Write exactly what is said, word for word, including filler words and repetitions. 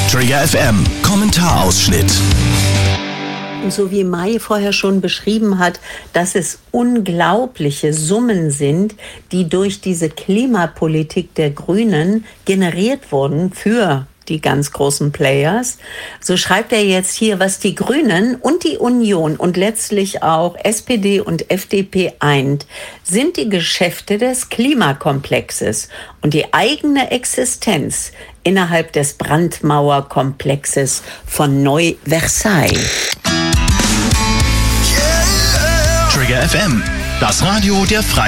Trigger F M Kommentarausschnitt. Und so wie Mai vorher schon beschrieben hat, dass es unglaubliche Summen sind, die durch diese Klimapolitik der Grünen generiert wurden für die ganz großen Players, so schreibt er jetzt hier, was die Grünen und die Union und letztlich auch S P D und F D P eint, sind die Geschäfte des Klimakomplexes und die eigene Existenz innerhalb des Brandmauerkomplexes von Neu-Versailles. Trigger F M, das Radio der Freien